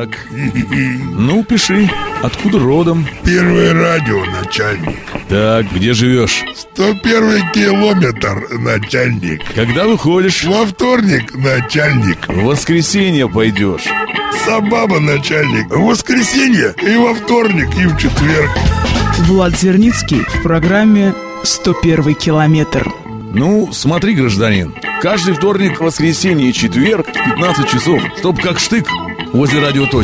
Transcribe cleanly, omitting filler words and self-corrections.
Так. Ну, пиши. Откуда родом? Первое радио, начальник. Так, где живешь? 101 километр, начальник. Когда выходишь? Во вторник, начальник. В воскресенье пойдешь. Сабаба, начальник. В воскресенье и во вторник, и в четверг. Влад Зерницкий в программе «101 километр». Ну, смотри, гражданин, каждый вторник, воскресенье и четверг в 15 часов, чтоб как штык возле радиоточки.